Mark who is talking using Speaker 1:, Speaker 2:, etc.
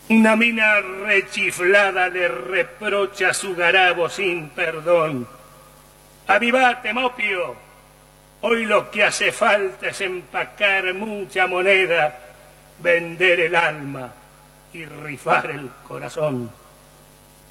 Speaker 1: Una mina rechiflada le reprocha a su garabo sin perdón. Avivate, Mopio. Hoy lo que hace falta es empacar mucha moneda, vender el alma y rifar el corazón.